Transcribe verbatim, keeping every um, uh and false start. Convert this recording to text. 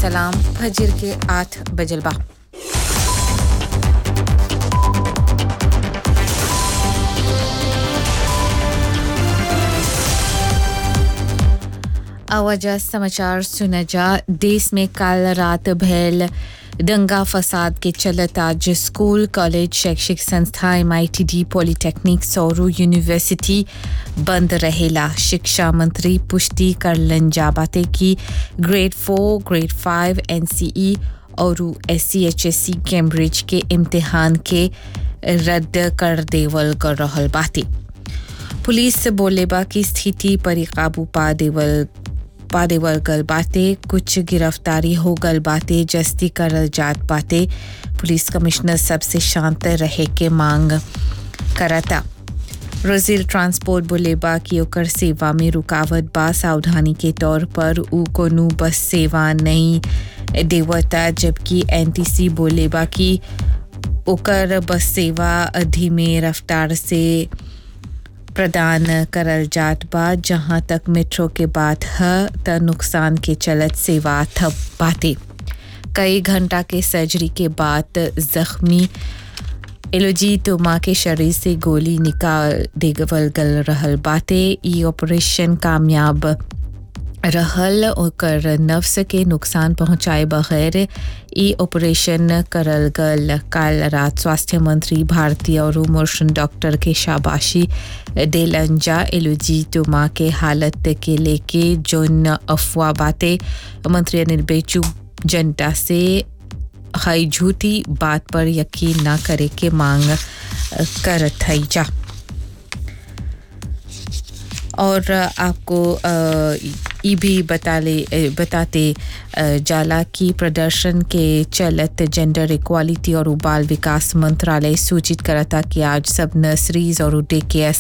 सलाम फजर के आठ बजलबा आवाजा समाचार सुना जा। देश में कल रात भैल दंगा फसाद के चलत आज स्कूल कॉलेज शैक्षिक संस्था एमआईटीडी पॉलिटेक्निक सौरू यूनिवर्सिटी बंद रहेला। शिक्षा मंत्री पुष्टि करलन जा बाते की ग्रेड फोर ग्रेड फाइव एनसीई और एससीएचएससी कैम्ब्रिज के इम्तिहान के रद्द कर देवल कर रहल बाते। पुलिस बोले बा की स्थिति पर काबू पा देवल पा देवल गल बाते। कुछ गिरफ्तारी हो गल बाते जस्ती करल जात बाते। पुलिस कमिश्नर सबसे शांत रहे के मांग करता। रोजिल ट्रांसपोर्ट बोले बा कि ओकर सेवा में रुकावट बा। सावधानी के तौर पर उ कोनू बस सेवा नहीं देवता, जबकि एनटीसी बोले बा कि ओकर बस सेवा धीमे रफ्तार से प्रदान करल जात बा। जहां तक मेट्रो के बात है त नुकसान के चलत सेवा ठप बाते। कई घंटा के सर्जरी के बाद जख्मी एलोजी तोमा के शरीर से गोली निकाल देवल गल रहल बाते। ई ऑपरेशन कामयाब रहल। ओकर नफ्स के नुकसान पहुंचाए बगैर ई ऑपरेशन करल गल। कल रात स्वास्थ्य मंत्री भारतीय और मोशन डॉक्टर के शाबाशी देलन जा। एलोजी तोमा के हालत के लेके जोन अफवाह बातें मंत्री अनिल बेचू जनता से हई झूठी बात पर यकीन ना करे के मांग करत है जा। और आपको ये भी बता ले बताते जाला की प्रदर्शन के चलत जेंडर इक्वालिटी और बाल विकास मंत्रालय सूचित करता कि आज सब नर्सरीज और डे केयर